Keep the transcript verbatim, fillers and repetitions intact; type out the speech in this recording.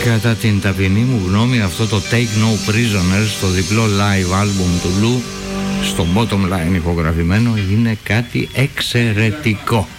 Κατά την ταπεινή μου γνώμη, αυτό το Take No Prisoners, το διπλό live album του Lou, στο Bottom Line ηχογραφημένο, είναι κάτι εξαιρετικό.